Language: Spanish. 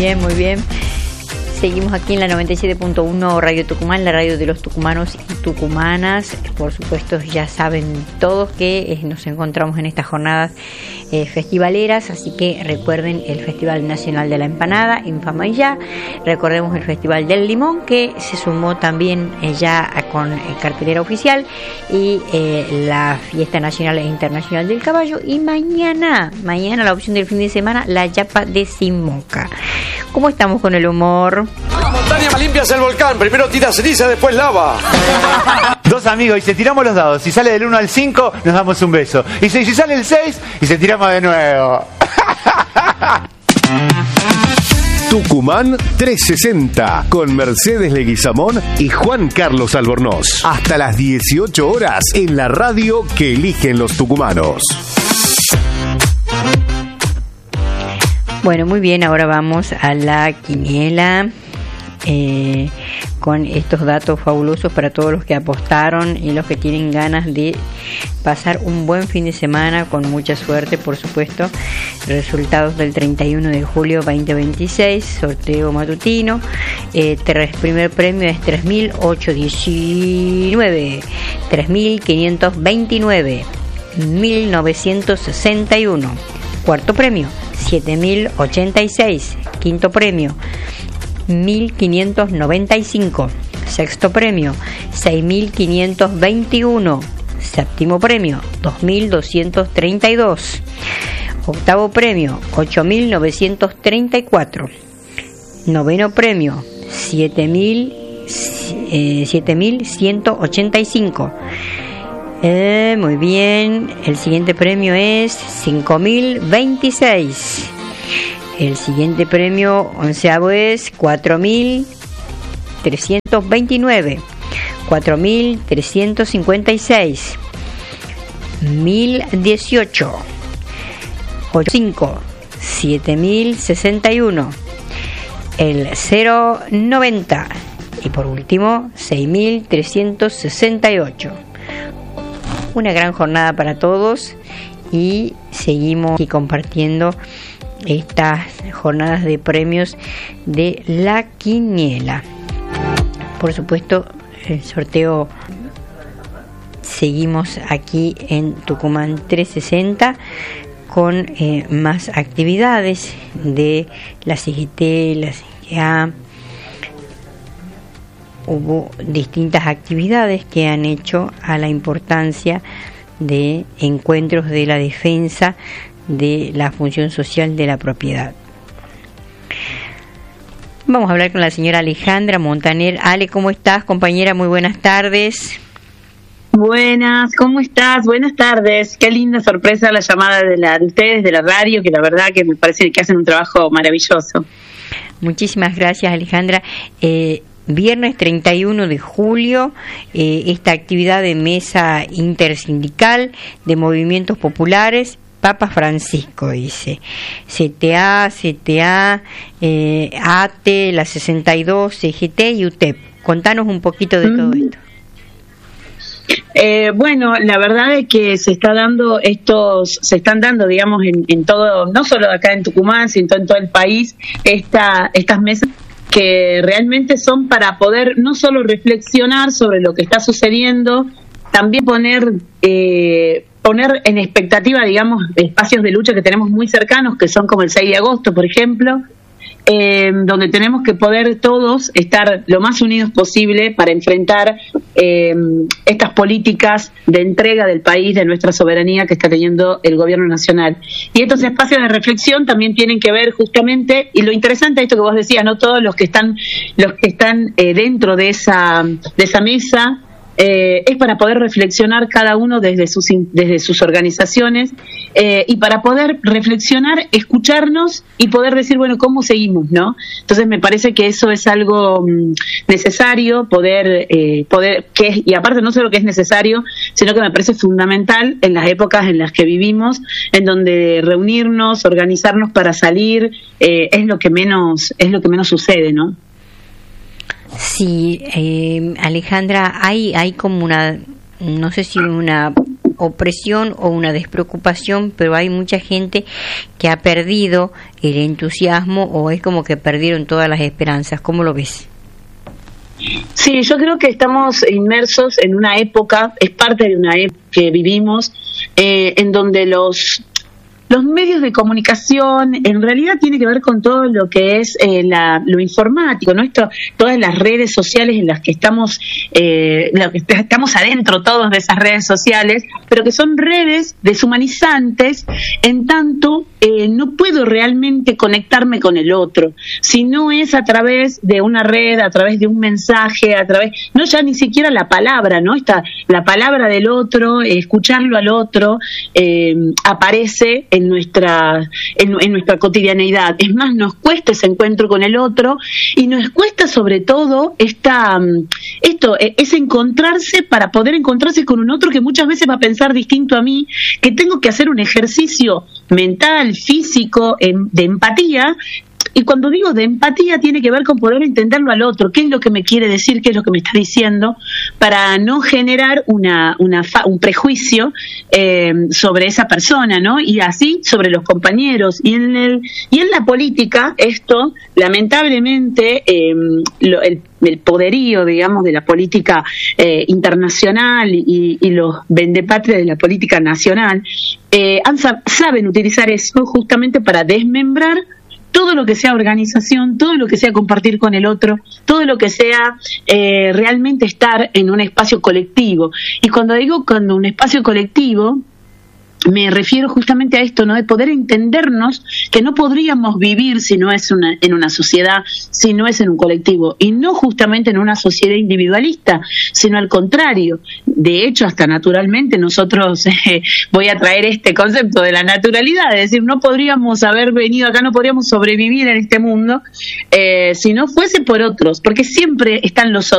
bien, muy bien. Seguimos aquí en la 97.1 Radio Tucumán, la radio de los tucumanos y tucumanas. Por supuesto, ya saben todos que nos encontramos en estas jornadas festivaleras, así que recuerden el Festival Nacional de la Empanada en Famaillá. Recordemos el Festival del Limón, que se sumó también ya con cartelera oficial, y la Fiesta Nacional e Internacional del Caballo. Y mañana la opción del fin de semana, la Yapa de Simoca. ¿Cómo estamos con el humor? La montaña más limpia es el volcán. Primero tira ceniza, después lava. Dos amigos y se tiramos los dados. Si sale del 1 al 5, nos damos un beso. Y si sale el 6, y se tiramos de nuevo. Tucumán 360 con Mercedes Leguizamón y Juan Carlos Albornoz. Hasta las 18 horas en la radio que eligen los tucumanos. Bueno, muy bien, ahora vamos a la quiniela con estos datos fabulosos para todos los que apostaron y los que tienen ganas de pasar un buen fin de semana con mucha suerte, por supuesto. Resultados del 31 de julio 2026, sorteo matutino. Primer premio es 3.819, 3.529, 1.961. Cuarto premio, 7.086. Quinto premio, 1.595. Sexto premio, 6.521. Séptimo premio, 2.232. Octavo premio, 8.934. Noveno premio, 7.185. Muy bien, el siguiente premio es 5.026. El siguiente premio onceavo es 4.329, 4.356, 1.018, 85, 7.061, el 0.90 y por último 6.368. Una gran jornada para todos y seguimos aquí compartiendo estas jornadas de premios de la quiniela. Por supuesto, el sorteo seguimos aquí en Tucumán 360 con más actividades de la CGT, la CGA. Hubo distintas actividades que han hecho a la importancia de encuentros de la defensa de la función social de la propiedad. Vamos a hablar con la señora Alejandra Montaner. Ale, ¿cómo estás, compañera? Muy buenas tardes. Buenas, ¿cómo estás? Buenas tardes. Qué linda sorpresa la llamada de ustedes, de la radio, que la verdad que me parece que hacen un trabajo maravilloso. Muchísimas gracias, Alejandra. Viernes 31 de julio, esta actividad de mesa intersindical de movimientos populares, Papa Francisco, dice, CTA, ATE, la 62, CGT y UTEP. Contanos un poquito de todo esto. Bueno, la verdad es que se están dando, digamos, en todo, no solo acá en Tucumán, sino en todo el país, estas mesas que realmente son para poder no solo reflexionar sobre lo que está sucediendo, también poner en expectativa, digamos, espacios de lucha que tenemos muy cercanos, que son como el 6 de agosto, por ejemplo, donde tenemos que poder todos estar lo más unidos posible para enfrentar estas políticas de entrega del país, de nuestra soberanía que está teniendo el gobierno nacional. Y estos espacios de reflexión también tienen que ver justamente, y lo interesante de esto que vos decías, no todos los que están dentro de esa mesa, es para poder reflexionar cada uno desde sus organizaciones, y para poder reflexionar, escucharnos y poder decir, bueno, ¿cómo seguimos, no? Entonces me parece que eso es algo necesario, y aparte no solo que es necesario, sino que me parece fundamental en las épocas en las que vivimos, en donde reunirnos, organizarnos para salir, es lo que menos sucede, ¿no? Sí, Alejandra, hay como una, no sé si una opresión o una despreocupación, pero hay mucha gente que ha perdido el entusiasmo o es como que perdieron todas las esperanzas. ¿Cómo lo ves? Sí, yo creo que estamos inmersos en una época, es parte de una época que vivimos, en donde los medios de comunicación en realidad tiene que ver con todo lo que es lo informático, ¿no? Todas las redes sociales en las que estamos adentro todos de esas redes sociales, pero que son redes deshumanizantes, en tanto no puedo realmente conectarme con el otro, si no es a través de una red, a través de un mensaje, no ya ni siquiera la palabra, ¿no? La palabra del otro, escucharlo al otro, aparece en nuestra cotidianeidad. Es más, nos cuesta ese encuentro con el otro y nos cuesta sobre todo es encontrarse para poder encontrarse con un otro que muchas veces va a pensar distinto a mí, que tengo que hacer un ejercicio mental, físico, de empatía. Y cuando digo de empatía tiene que ver con poder entenderlo al otro, qué es lo que me quiere decir, qué es lo que me está diciendo, para no generar un prejuicio sobre esa persona, ¿no? Y así sobre los compañeros. Y en la política, esto, lamentablemente, el poderío, digamos, de la política internacional y los vendepatrias de la política nacional, saben utilizar eso justamente para desmembrar todo lo que sea organización, todo lo que sea compartir con el otro, todo lo que sea realmente estar en un espacio colectivo. Y cuando digo un espacio colectivo, me refiero justamente a esto, ¿no? De poder entendernos, que no podríamos vivir si no es en una sociedad, si no es en un colectivo, y no justamente en una sociedad individualista, sino al contrario. De hecho, hasta naturalmente nosotros voy a traer este concepto de la naturalidad, es decir, no podríamos haber venido acá, no podríamos sobrevivir en este mundo si no fuese por otros, porque siempre están los